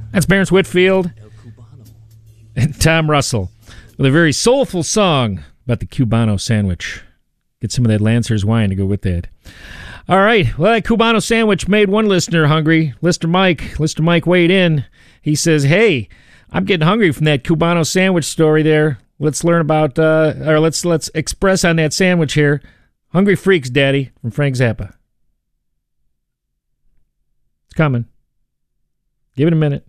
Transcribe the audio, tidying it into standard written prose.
That's Barnes Whitfield and Tom Russell with a very soulful song about the Cubano sandwich. Get some of that Lancer's wine to go with that. All right. Well, that Cubano sandwich made one listener hungry. Listener Mike weighed in. He says, hey, I'm getting hungry from that Cubano sandwich story there. Let's learn about, or let's express on that sandwich here. Hungry Freaks, Daddy, from Frank Zappa. It's coming. Give it a minute.